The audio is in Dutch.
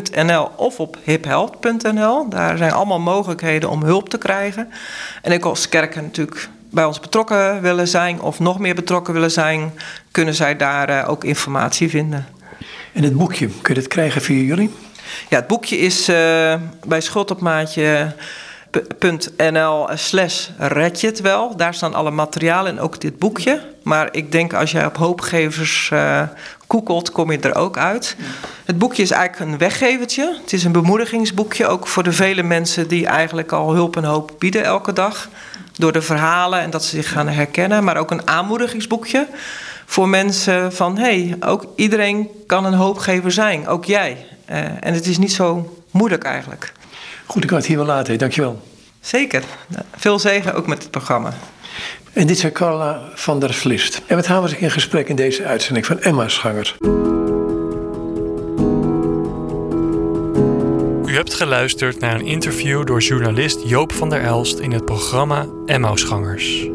hiphelp.nl of op hiphelp.nl. Daar zijn allemaal mogelijkheden om hulp te krijgen. En ik als kerken natuurlijk bij ons betrokken willen zijn of nog meer betrokken willen zijn, kunnen zij daar ook informatie vinden. En het boekje, kun je dat krijgen via jullie? Ja, het boekje is bij schuldopmaatje.nl/red je het wel. Daar staan alle materialen en ook dit boekje. Maar ik denk als jij op hoopgevers googelt, kom je er ook uit. Ja. Het boekje is eigenlijk een weggevertje. Het is een bemoedigingsboekje, ook voor de vele mensen die eigenlijk al hulp en hoop bieden elke dag. Door de verhalen en dat ze zich gaan herkennen. Maar ook een aanmoedigingsboekje voor mensen van, ook iedereen kan een hoopgever zijn, ook jij. En het is niet zo moeilijk eigenlijk. Goed, ik kan het hier wel laten. Dankjewel. Zeker. Veel zegen ook met het programma. En dit is Carla van der Vlist. En met haar was ik in gesprek in deze uitzending van Emmausgangers. U hebt geluisterd naar een interview door journalist Joop van der Elst in het programma Emmausgangers.